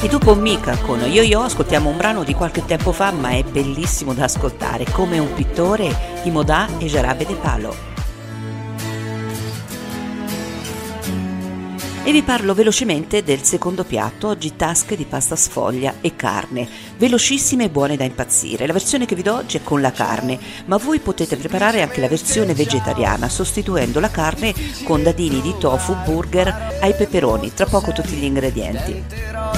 E dopo Mika con Yo-Yo ascoltiamo un brano di qualche tempo fa, ma è bellissimo da ascoltare, Come un pittore di Modà e Jarabe de Palo. E vi parlo velocemente del secondo piatto, oggi tasche di pasta sfoglia e carne, velocissime e buone da impazzire. La versione che vi do oggi è con la carne, ma voi potete preparare anche la versione vegetariana, sostituendo la carne con dadini di tofu, burger ai peperoni. Tra poco tutti gli ingredienti.